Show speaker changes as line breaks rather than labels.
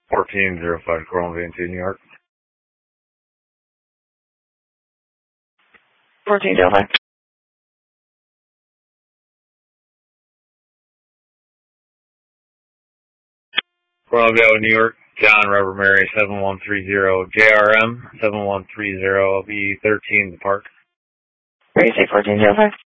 1405 Coral VNC, New York.
1405.
Coral Valley, New York. John Rubber Mary 7130 JRM 7130. I'll be 13 in the park.
Where you say 1405?